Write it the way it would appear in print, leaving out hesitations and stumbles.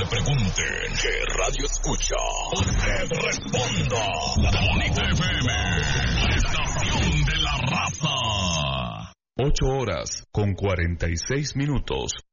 le pregunten, ¿qué radio escucha? Usted responda. Bonita FM, la estación de la raza. 8 horas con 46 minutos.